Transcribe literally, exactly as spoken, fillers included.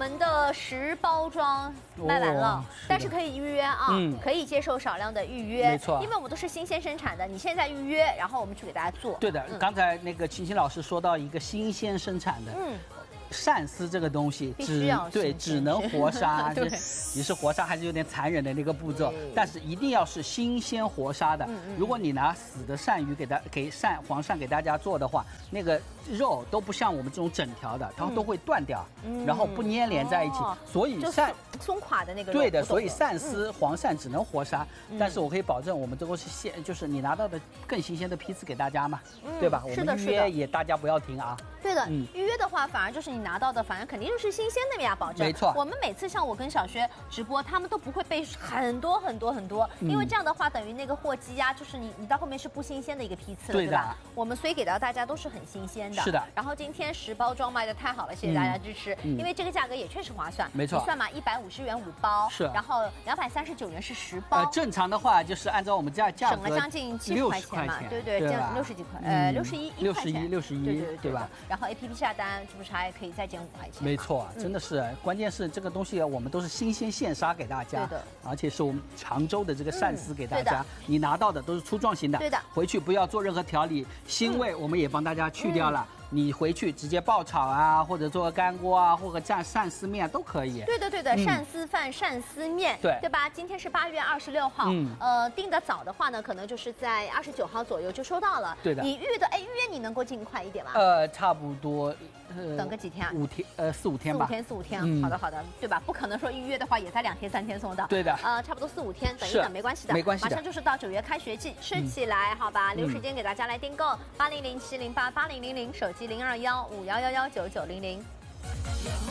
们的十包装卖完了，哦、是但是可以预约啊，嗯、可以接受少量的预约， 没错， 因为我们都是新鲜生产的，你现在预约，然后我们去给大家做。 对的，嗯、刚才那个晴晴老师说到一个新鲜生产的，嗯。鳝丝这个东西只对只能活杀，对，你是活杀还是有点残忍的那个步骤，但是一定要是新鲜活杀的。如果你拿死的鳝鱼给大给鳝黄鳝给大家做的话，那个肉都不像我们这种整条的，它都会断掉，然后不粘连在一起，所以鳝松垮的那个对的，所以鳝丝黄鳝只能活杀，但是我可以保证我们这个是现就是你拿到的更新鲜的批次给大家嘛，对吧？我们预约也大家不要停啊。 对的，预约的话反而就是你拿到的，反正肯定就是新鲜的呀，保证。 没错。 我们每次像我跟小薛直播，他们都不会备很多很多很多，因为这样的话等于那个货基呀，就是你你到后面是不新鲜的一个批次了，对吧？我们所以给到大家都是很新鲜的。 是的。 然后今天十包装卖的太好了，谢谢大家支持，因为这个价格也确实划算。 没错。 你算嘛，一百五十元五包， 是。 然后两百三十九元是十包。 呃，正常的话就是按照我们价价格省了将近七十块钱嘛，对对，降六十几块，呃，六十一一六十一六十一，对吧？ 然后 A P P 下单。是不是还可以再减五块钱？ 没错，真的是，嗯、关键是这个东西我们都是新鲜现杀给大家， 对的， 而且是我们常州的这个鳝丝给大家，嗯、你拿到的都是粗壮型的， 对的， 回去不要做任何调理，腥味我们也帮大家去掉了。嗯你回去直接爆炒啊，或者做个干锅啊，或者蘸鳝丝面都可以。 对的，对的，嗯、鳝丝饭、鳝丝面， 对对吧？今天是八月二十六号，嗯，呃，订的早的话呢，可能就是在二十九号左右就收到了。 对的。 你预的，哎，预约你能够尽快一点吗？ 呃，差不多， 呃，等个几天啊？ 五天，呃，四五天吧。 四五天，四五天，嗯、好的，好的，对吧？不可能说预约的话也才两天、三天送到。 对的。 呃，差不多四五天，等一等没关系的， 没关系的。 马上就是到九月开学季，吃起来，好吧？留时间给大家来订购，八零零七零八八零零零，手机零二幺五。五幺幺幺九九零零。